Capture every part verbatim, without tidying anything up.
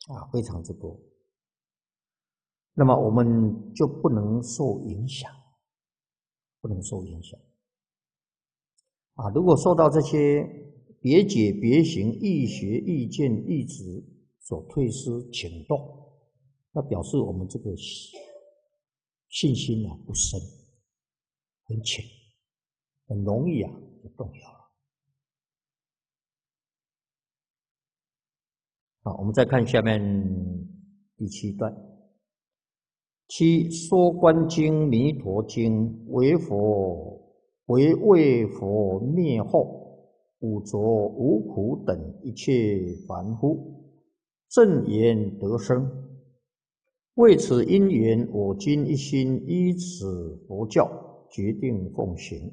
啊，非常之多。那么我们就不能受影响，不能受影响。啊，如果受到这些别解别行、易学易见易执所退失请动，那表示我们这个信心啊不深，很浅，很容易啊就动摇了。好，我们再看下面第七段。七说观经、弥陀经为佛为为佛灭后五浊五苦等一切凡夫正言得生。为此因缘，我今一心依此佛教，决定奉行。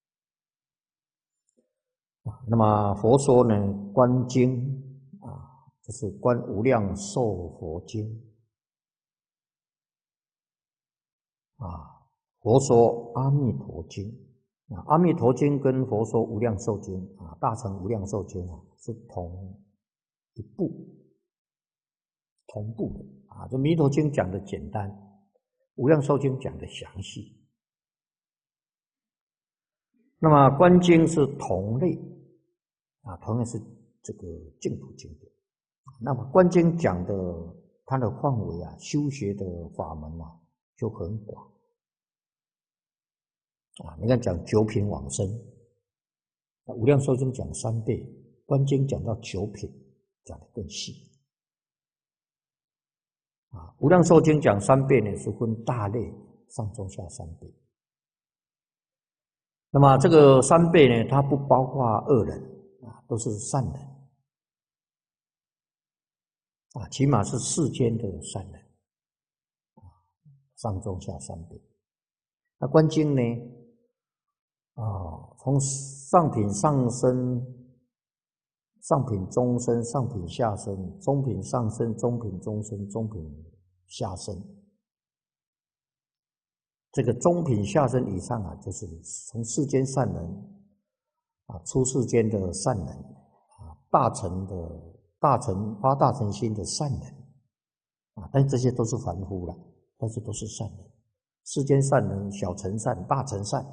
那么佛说呢，观经啊，就是观无量寿佛经啊。佛说阿弥陀经啊，阿弥陀经跟佛说无量寿经啊，大乘无量寿经啊，是同一部，同步的啊。这弥陀经讲的简单，无量寿经讲的详细。那么观经是同类啊，同样是这个净土经典。那么观经讲的它的范围啊，修学的法门啊就很广啊。你看讲九品往生，无量寿经讲三倍，观经讲到九品，讲得更细啊。无量寿经讲三倍呢，是分大类，上中下三倍。那么这个三倍呢，它不包括恶人啊，都是善人啊，起码是世间的善人啊，上中下三倍。那观经呢，啊，从上品上生、上品中生、上品下生、中品上生、中品中生、中品下生。这个中品下生以上啊，就是从世间善人啊，出世间的善人啊，大乘的大乘发大乘心的善人啊，但这些都是凡夫了，但是都是善人。世间善人，小乘善、大乘善。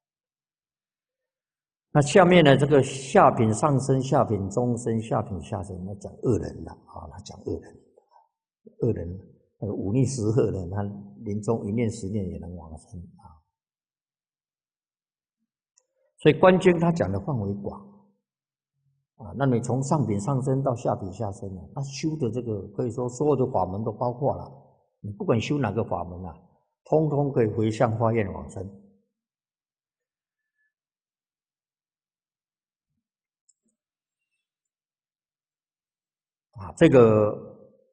那下面呢，这个下品上生、下品中生、下品下生，那讲恶人了啊，那讲恶人，恶人那个忤逆十恶的，他临终一念十念也能往生啊。所以观经他讲的范围广啊，那你从上品上生到下品下生呢，他修的这个可以说所有的法门都包括了，你不管修哪个法门啊，通通可以回向化愿往生。啊，这个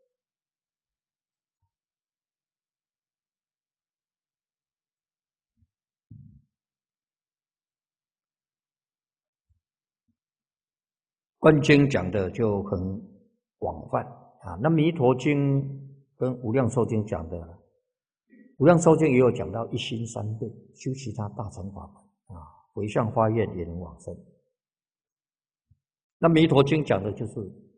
观经讲的就很广泛啊。那弥陀经跟无量寿经讲的，无量寿经也有讲到一心三倍，修其他大乘法门啊，回向发愿也能往生。那弥陀经讲的就是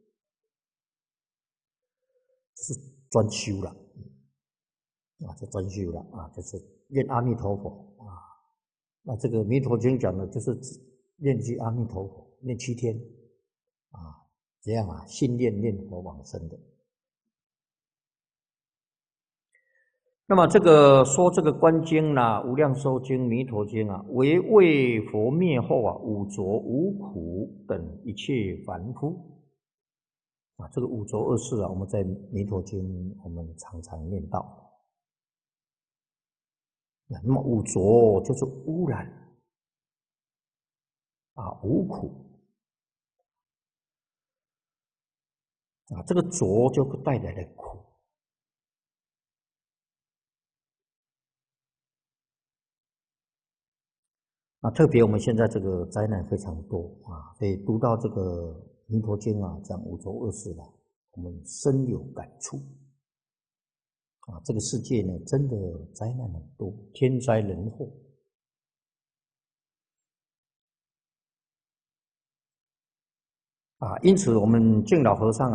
是专修了啊，就专修了啊，就是念阿弥陀佛啊。那这个弥陀经讲的就是念句阿弥陀佛，念七天啊，这样啊，信念念佛往生的。那么这个说这个观经啦、无量寿经、弥陀经啊，为为佛灭后啊，五浊五苦等一切凡夫啊，这个五浊恶世啊，我们在弥陀经我们常常念到。那么五浊就是污染啊，五苦啊，这个浊就带来的苦。啊，特别我们现在这个灾难非常多啊，所以读到这个弥陀经啊，讲五浊恶世啊，我们深有感触啊。这个世界呢，真的灾难很多，天灾人祸啊，因此我们敬老和尚啊。